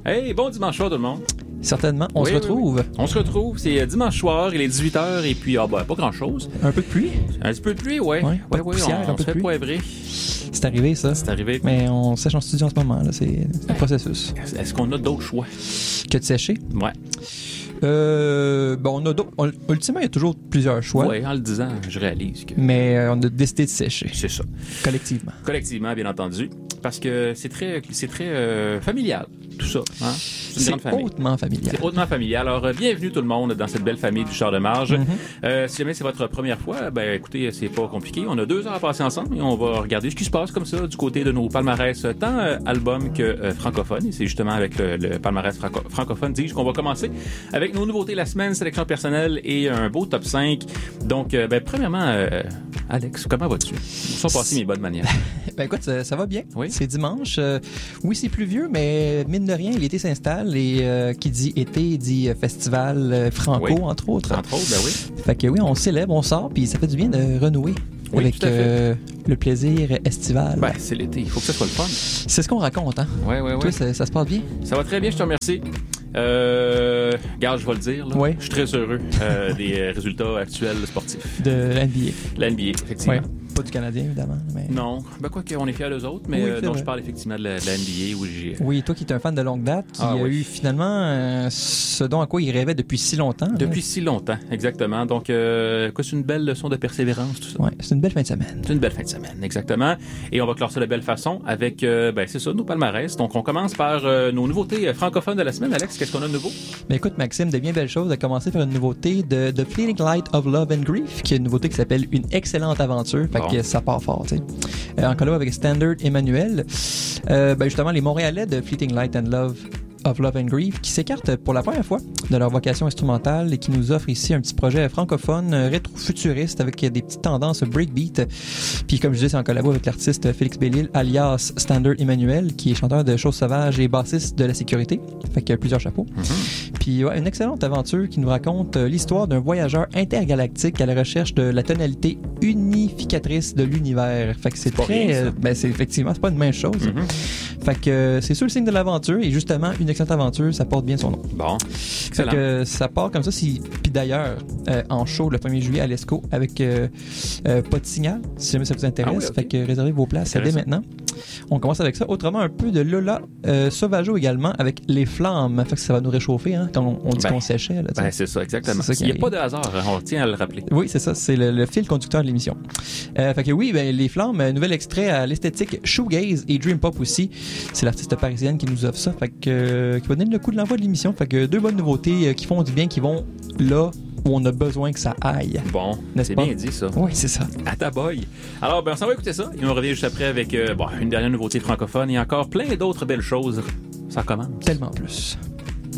Hey, bon dimanche soir tout le monde. Certainement, on se retrouve. Oui. On se retrouve, c'est dimanche soir, il est 18h et puis pas grand-chose. Un peu de pluie. Un petit peu de pluie, oui. Pas de poussière, on se fait poivrer. C'est arrivé ça. C'est arrivé. Mais on sèche en studio en ce moment, là. C'est un processus. Est-ce qu'on a d'autres choix? Que de sécher? Ouais. On a d'autres. Ultimement, il y a toujours plusieurs choix. Oui, en le disant, je réalise que... Mais on a décidé de sécher. C'est ça. Collectivement. Collectivement, bien entendu. Parce que c'est très familial, tout ça. Hein? C'est une grande famille. Hautement familial. C'est hautement familial. Alors, bienvenue tout le monde dans cette belle famille du Char de Marge. Si jamais c'est votre première fois, écoutez, c'est pas compliqué. On a 2 heures à passer ensemble et on va regarder ce qui se passe comme ça du côté de nos palmarès, tant albums que francophones. Et c'est justement avec le palmarès francophone, dis-je, qu'on va commencer avec nos nouveautés la semaine, sélection personnelle et un beau top 5. Donc, premièrement, Alex, comment vas-tu? Où sont passées mes bonnes manières? Écoute, ça va bien. Oui. C'est dimanche. Oui, c'est pluvieux, mais mine de rien, l'été s'installe et qui dit été dit festival franco, oui. entre autres. Entre autres, ben oui. Fait que oui, on célèbre, on sort, puis ça fait du bien de renouer avec tout à fait. le plaisir estival. Ben, c'est l'été, il faut que ça soit le fun. C'est ce qu'on raconte, hein? Oui. Toi, ça se passe bien? Ça va très bien, je te remercie. Regarde, je vais le dire. Là. Oui. Je suis très heureux des résultats actuels sportifs. De l'NBA. La NBA, effectivement. Ouais. Pas du Canadien, évidemment. Mais... Non, quoi qu'on est fiers d'eux autres, mais oui, je parle effectivement de la NBA où j'ai... Oui, toi qui es un fan de longue date, qui a eu finalement ce dont à quoi il rêvait depuis si longtemps. Depuis si longtemps, exactement. Donc, c'est une belle leçon de persévérance, tout ça. Oui, c'est une belle fin de semaine. C'est une belle fin de semaine, exactement. Et on va clore ça de belle façon avec, c'est ça, nos palmarès. Donc, on commence par nos nouveautés francophones de la semaine. Alex, qu'est-ce qu'on a de nouveau? Mais écoute, Maxime, de bien belles choses. À commencer par une nouveauté de The Fleeting Light of Love and Grief, qui est une nouveauté qui s'appelle Une excellente aventure. Fait que ça part fort, tu sais. En collab avec Standard Emmanuel. Justement, les Montréalais de Fleeting Light and Love of Love and Grief qui s'écartent pour la première fois de leur vocation instrumentale et qui nous offre ici un petit projet francophone rétro-futuriste avec des petites tendances breakbeat. Puis comme je disais, c'est en collabo avec l'artiste Félix Bellil alias Standard Emmanuel qui est chanteur de Choses sauvages et bassiste de La Sécurité. Fait qu'il y a plusieurs chapeaux. Puis une excellente aventure qui nous raconte l'histoire d'un voyageur intergalactique à la recherche de la tonalité unificatrice de l'univers. Fait que c'est très... c'est effectivement, c'est pas une même chose. Fait que c'est sur le signe de l'aventure et justement, une excellente aventure, ça porte bien son nom. Bon, excellent. Fait que ça part comme ça. Puis d'ailleurs, en show le 1er juillet à l'ESCO avec pas de signal, si jamais ça vous intéresse. Fait que réservez vos places dès maintenant. On commence avec ça. Autrement, un peu de Lola Sauvageau également avec Les Flammes. Fait que ça va nous réchauffer quand on dit qu'on séchait. Là, c'est ça, exactement. Il n'y a pas de hasard, on tient à le rappeler. Oui, c'est ça. C'est le fil conducteur de l'émission. Fait que oui, Les Flammes, nouvel extrait à l'esthétique shoegaze et dream pop aussi. C'est l'artiste parisienne qui nous offre ça. Fait que qui va donner le coup de l'envoi de l'émission. Fait que 2 bonnes nouveautés qui font du bien, qui vont là où on a besoin que ça aille. Bon, c'est bien dit ça. Oui, c'est ça. À ta boy. Alors, on s'en va écouter ça et on revient juste après avec une dernière nouveauté francophone et encore plein d'autres belles choses. Ça commence. Tellement plus.